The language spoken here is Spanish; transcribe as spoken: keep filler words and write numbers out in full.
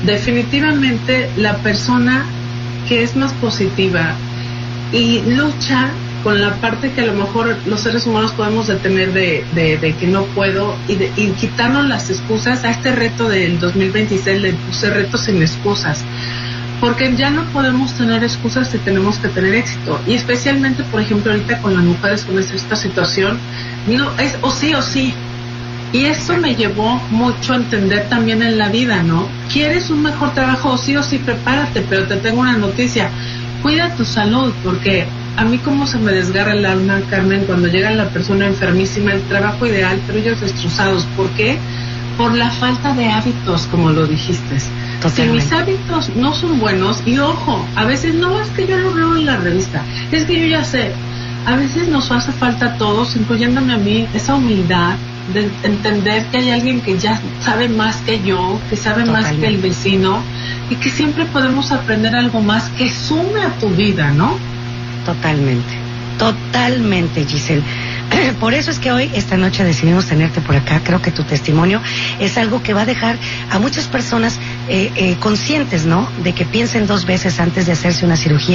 Definitivamente la persona que es más positiva y lucha con la parte que a lo mejor los seres humanos podemos detener de, de, de que no puedo y, de, y quitarnos las excusas. A este reto del dos mil veintiséis le puse reto sin excusas, porque ya no podemos tener excusas si tenemos que tener éxito, y especialmente por ejemplo ahorita con las mujeres con esta situación, no es o sí o sí. Y eso me llevó mucho a entender también en la vida, ¿no? ¿Quieres un mejor trabajo? Sí o sí, prepárate, pero te tengo una noticia. Cuida tu salud, porque a mí como se me desgarra el alma, Carmen, cuando llega la persona enfermísima, el trabajo ideal, pero ellos destrozados. ¿Por qué? Por la falta de hábitos, como lo dijiste. Si mis hábitos no son buenos, y ojo, a veces no es que yo lo veo en la revista, es que yo ya sé, a veces nos hace falta a todos, incluyéndome a mí, esa humildad de entender que hay alguien que ya sabe más que yo, que sabe Totalmente. Más que el vecino, y que siempre podemos aprender algo más que sume a tu vida, ¿no? Totalmente, totalmente, Giselle. Por eso es que hoy, esta noche, decidimos tenerte por acá. Creo que tu testimonio es algo que va a dejar a muchas personas eh, eh, conscientes, ¿no? De que piensen dos veces antes de hacerse una cirugía.